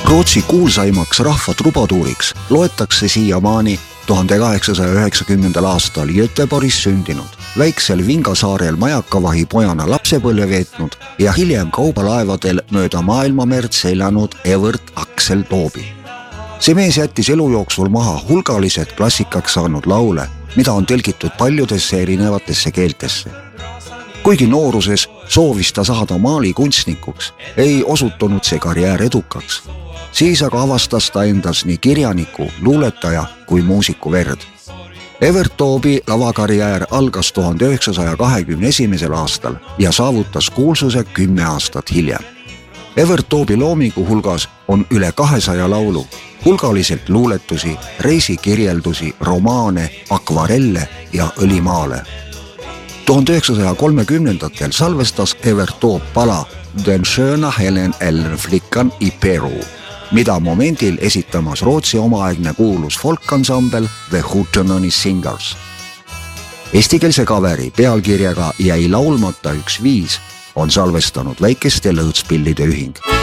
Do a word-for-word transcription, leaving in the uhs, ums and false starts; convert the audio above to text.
Rootsi kuulsaimaks rahvatrubaduuriks loetakse siiamaani tuhande kaheksasaja üheksakümnendal aastal Göteborgis sündinud, väiksel Vingasaarel majakavahi pojana lapsepõlve veetnud ja hiljem kaubalaevadel mööda maailmamerd seilanud Evert Axel Taube. See mees jättis elu jooksul maha hulgalised klassikaks saanud laule, mida on tõlgitud paljudesse erinevatesse keeltesse. Kuigi nooruses soovis ta saada maalikunstnikuks, ei osutunud see karjäär edukaks. Siis aga avastas ta endas nii kirjaniku, luuletaja kui muusiku verd. Evert Taube lavakarjäär algas tuhande üheksasaja kahekümne esimesel aastal ja saavutas kuulsuse kümme aastat hiljem. Evert Taube loomingu hulgas on üle kahesaja laulu, hulgaliselt luuletusi, reisikirjeldusi, romaane, akvarelle ja õlimaale. tuhande üheksasaja kolmekümnendatel salvestas Evert Taube pala Den schöna Helen Ellen Flickan i Peru, mida momendil esitamas Rootsi omaaegne kuulus folkansambel The Hootenanny Singers. Eestikeelse kaveri pealkirjaga Jäi laulmata üks viis on salvestanud Väikeste lõõtspillide ühing.